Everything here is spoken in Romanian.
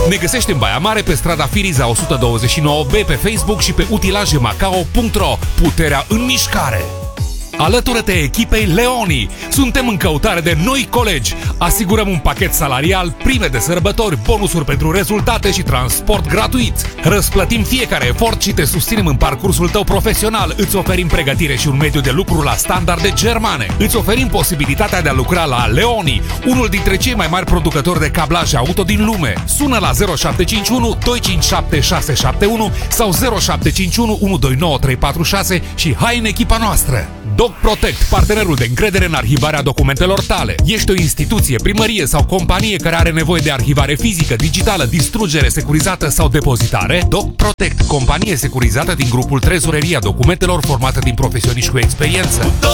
Ne găsești în Baia Mare pe strada Firiza 129B, pe Facebook și pe utilajemacao.ro. Puterea în mișcare! Alătură-te echipei Leoni! Suntem în căutare de noi colegi. Asigurăm un pachet salarial, prime de sărbători, bonusuri pentru rezultate și transport gratuit. Răsplătim fiecare efort și te susținem în parcursul tău profesional. Îți oferim pregătire și un mediu de lucru la standarde germane. Îți oferim posibilitatea de a lucra la Leoni, unul dintre cei mai mari producători de cablaje auto din lume. Sună la 0751 257 671 sau 0751 129 346 și hai în echipa noastră! Doc Protect, partenerul de încredere în arhivarea documentelor tale. Ești o instituție, primărie sau companie care are nevoie de arhivare fizică, digitală, distrugere securizată sau depozitare? Doc Protect, companie securizată din grupul Trezoreria Documentelor formată din profesioniști cu experiență.